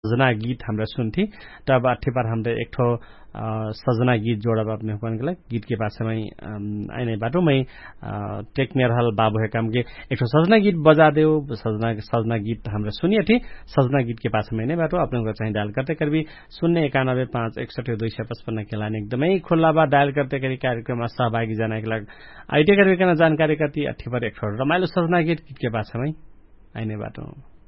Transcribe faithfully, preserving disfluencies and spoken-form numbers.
सजना गीत हमरा सुनथी तब अट्ठे पर हमरे एक ठो सजना गीत जोड़ा अपने हुकन के गीत के पास में आइने बाटो में टेक में रहल बाबू है काम के एक ठो सजना गीत बजा दे सजना सजना गीत हमरा सुनिए थी सजना गीत के पास में नहीं बाटो अपने को चाहिए डायल करते करबी शून्य इक्यानबे पाँच इकसठ दो सौ पचपन के लाइन एकदमै खुला बा डायल करते करी कार्यक्रम में सहभागी जाने के लग आईटी करबी जानकारी करती अट्ठे पर एक ठो रमाइलो सजना गीत गीत के पास में आइने बाटो